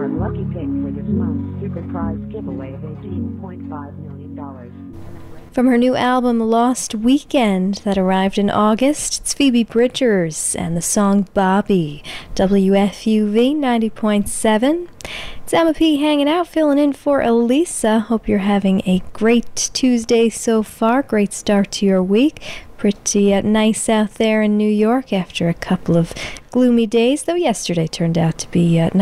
Your lucky pick for this month's super prize giveaway of $18.5 million. From her new album Lost Weekend that arrived in August, it's Phoebe Bridgers and the song Bobby. WFUV 90.7. It's Emma P hanging out, filling in for Elisa. Hope you're having a great Tuesday so far. Great start to your week. Pretty nice out there in New York after a couple of gloomy days, though yesterday turned out to be